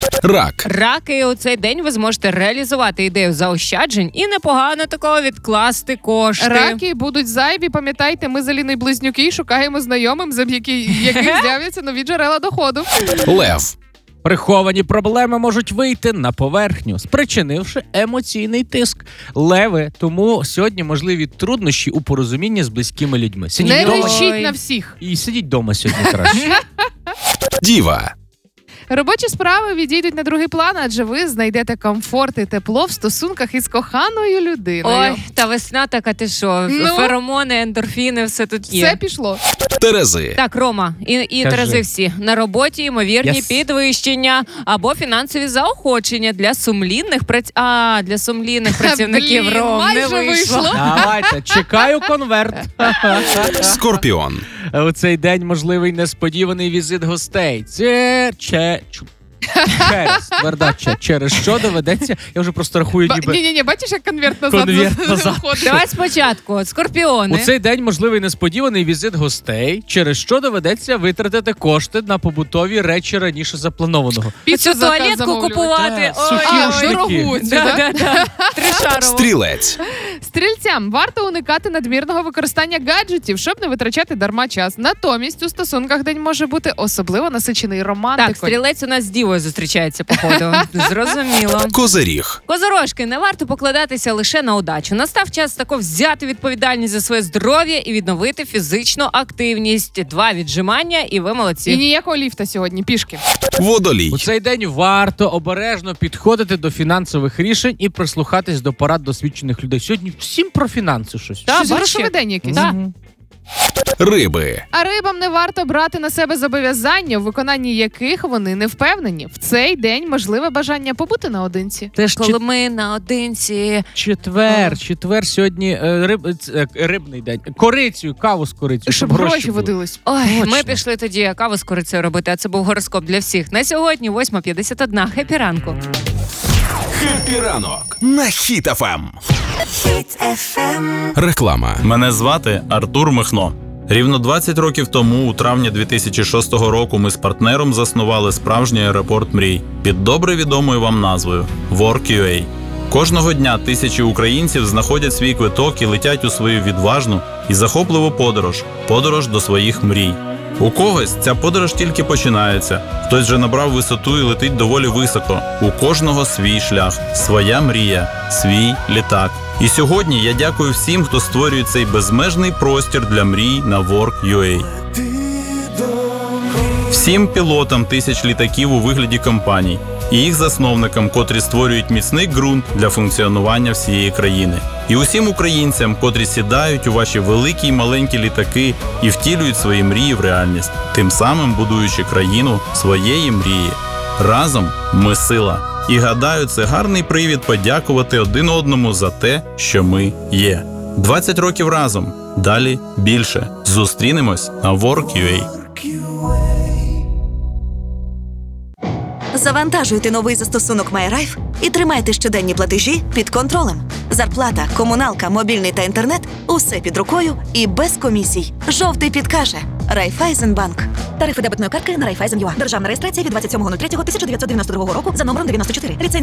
Раки, у цей день ви зможете реалізувати ідею заощаджень і непогано такого відкласти кошти. Раки будуть зайві, пам'ятайте, ми з Аліною близнюки і шукаємо знайомим, завдяки яких з'являться нові джерела доходу. Лев. Приховані проблеми можуть вийти на поверхню, спричинивши емоційний тиск. Леви, тому сьогодні можливі труднощі у порозумінні з близькими людьми. Не вдома речіть на всіх. і сидіть вдома сьогодні краще. Діва. Робочі справи відійдуть на другий план, адже ви знайдете комфорт і тепло в стосунках із коханою людиною. Ой, та весна така, ти що? Феромони, ендорфіни, все тут є. Все пішло. Терези. Так, Рома, і Терези всі. На роботі ймовірні підвищення або фінансові заохочення для сумлінних працівників. Блін, Ром, не майже вийшло. Давайте, чекаю конверт. Скорпіон. У цей день можливий несподіваний візит гостей. Через що доведеться, я вже просто рахую ніби... Ні, бачиш, як конверт назад заходить? Давай спочатку. Скорпіони. У цей день можливий несподіваний візит гостей, через що доведеться витратити кошти на побутові речі раніше запланованого. Цю туалетку купувати. Дорогу. Тришарову. Стрілець. Стрільцям варто уникати надмірного використання гаджетів, щоб не витрачати дарма час. Натомість у стосунках день може бути особливо насичений романтикою. Так, стрілець у нас з Дівою зустрічається, походу. Зрозуміло. Козиріг. Козорожки, не варто покладатися лише на удачу. Настав час тако взяти відповідальність за своє здоров'я і відновити фізичну активність. 2 віджимання і ви молодці. І ніякого ліфта сьогодні, пішки. Водолій. У цей день варто обережно підходити до фінансових рішень і прислухатись до порад досвідчених людей. Сьогодні всім про фінанси щось. Щось грошовий день якийсь. Риби. А рибам не варто брати на себе зобов'язання, в виконанні яких вони не впевнені. В цей день можливе бажання побути наодинці. Теж Коли ми наодинці. четвер сьогодні рибний день. Корицею, каву з корицею, Щоб гроші були. водились. Ой, Точно. ми пішли тоді каву з корицею робити, а це був гороскоп для всіх. На сьогодні 8:51. Хеппі ранку. Хеппі ранок на Хіт ФМ. Реклама. Мене звати Артур Михно. Рівно 20 років тому, у травні 2006 року, ми з партнером заснували справжній аеропорт мрій під добре відомою вам назвою Work.ua. Кожного дня тисячі українців знаходять свій квиток і летять у свою відважну і захопливу подорож до своїх мрій. У когось ця подорож тільки починається, хтось вже набрав висоту і летить доволі високо. У кожного свій шлях, своя мрія, свій літак. І сьогодні я дякую всім, хто створює цей безмежний простір для мрій на Work.ua. Всім пілотам тисяч літаків у вигляді компаній і їх засновникам, котрі створюють міцний ґрунт для функціонування всієї країни. І усім українцям, котрі сідають у ваші великі й маленькі літаки і втілюють свої мрії в реальність, тим самим будуючи країну своєї мрії. Разом ми сила. І гадаю, це гарний привід подякувати один одному за те, що ми є. 20 років разом. Далі більше. Зустрінемось на Work.ua. Завантажуйте новий застосунок MyRife і тримайте щоденні платежі під контролем. Зарплата, комуналка, мобільний та інтернет – усе під рукою і без комісій. Жовтий підкаже. Райфайзенбанк. Тарифи дебетної картки на Райфайзен.ua. Державна реєстрація від 27.03.1992 року за номером 94.